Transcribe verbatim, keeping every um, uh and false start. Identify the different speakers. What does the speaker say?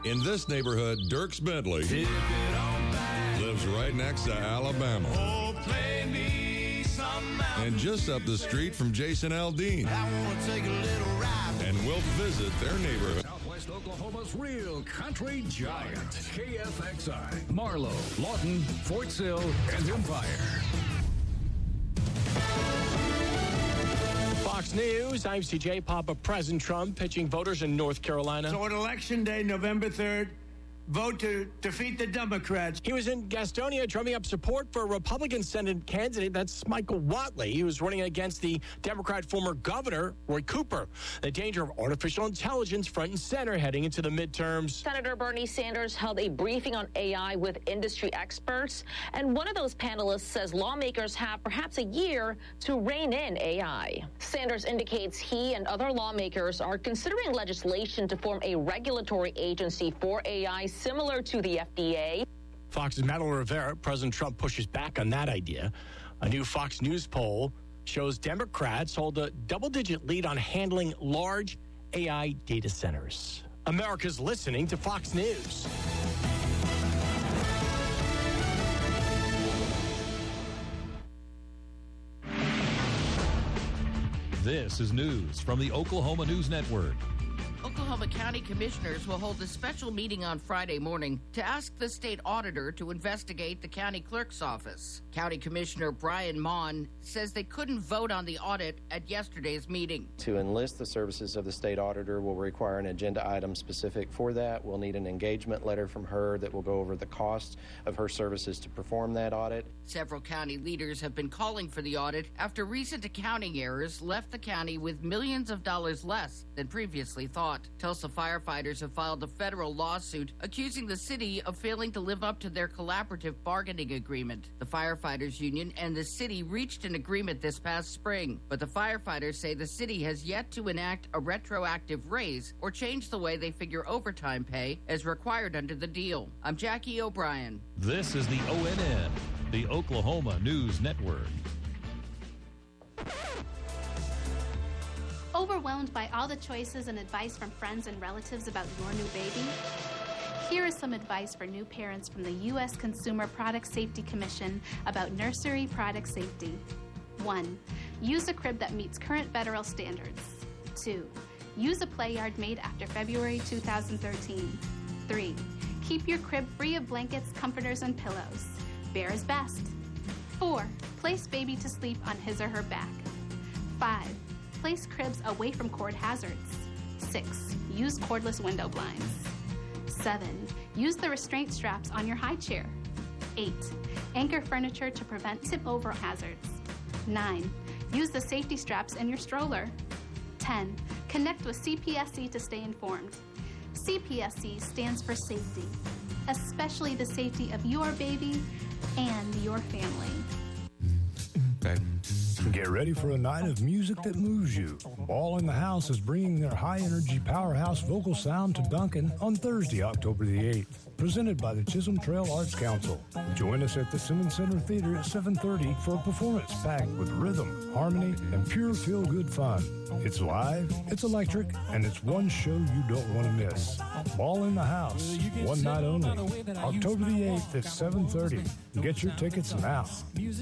Speaker 1: In this neighborhood, Dierks Bentley lives right next to Alabama.
Speaker 2: Oh, play me some mountain.
Speaker 1: And just up the street from Jason Aldean.
Speaker 2: I want to take a little ride.
Speaker 1: And we'll visit their neighborhood.
Speaker 3: Southwest Oklahoma's real country giant. K F X I, Marlow, Lawton, Fort Sill, and Empire.
Speaker 4: Fox News, I'm C J. Papa. President Trump pitching voters in North Carolina.
Speaker 5: So on Election Day, November third, vote to defeat the Democrats.
Speaker 4: He was in Gastonia drumming up support for a Republican Senate candidate. That's Michael Whatley. He was running against the Democrat former governor, Roy Cooper. The danger of artificial intelligence front and center heading into the midterms.
Speaker 6: Senator Bernie Sanders held a briefing on A I with industry experts. And one of those panelists says lawmakers have perhaps a year to rein in A I. Sanders indicates he and other lawmakers are considering legislation to form a regulatory agency for A I similar to the F D A.
Speaker 4: Fox's Madeline Rivera. President Trump pushes back on that idea. A new Fox News poll shows Democrats hold a double-digit lead on handling large A I data centers. America's listening to Fox News.
Speaker 7: This is news from the Oklahoma News Network.
Speaker 8: Oklahoma County Commissioners will hold a special meeting on Friday morning to ask the state auditor to investigate the county clerk's office. County Commissioner Brian Mon says they couldn't vote on the audit at yesterday's meeting.
Speaker 9: To enlist the services of the state auditor will require an agenda item specific for that. We'll need an engagement letter from her that will go over the cost of her services to perform that audit.
Speaker 8: Several county leaders have been calling for the audit after recent accounting errors left the county with millions of dollars less than previously thought. Tulsa firefighters have filed a federal lawsuit accusing the city of failing to live up to their collaborative bargaining agreement. The firefighters union and the city reached an agreement this past spring, but the firefighters say the city has yet to enact a retroactive raise or change the way they figure overtime pay as required under the deal. I'm Jackie O'Brien.
Speaker 7: This is the O N N, the Oklahoma News Network.
Speaker 10: Overwhelmed by all the choices and advice from friends and relatives about your new baby? Here is some advice for new parents from the U S Consumer Product Safety Commission about nursery product safety. One, use a crib that meets current federal standards. Two, use a play yard made after February two thousand thirteen. Three, keep your crib free of blankets, comforters, and pillows. Bare is best. Four, place baby to sleep on his or her back. Five, place cribs away from cord hazards. Six, use cordless window blinds. Seven, use the restraint straps on your high chair. Eight, anchor furniture to prevent tip-over hazards. Nine, use the safety straps in your stroller. Ten, connect with C P S C to stay informed. C P S C stands for safety, especially the safety of your baby and your family.
Speaker 11: Get ready for a night of music that moves you. Ball in the House is bringing their high-energy powerhouse vocal sound to Duncan on Thursday, October the eighth. Presented by the Chisholm Trail Arts Council. Join us at the Simmons Center Theater at seven thirty for a performance packed with rhythm, harmony, and pure feel-good fun. It's live, it's electric, and it's one show you don't want to miss. Ball in the House, one night only. October the eighth at seven thirty. Get your tickets now.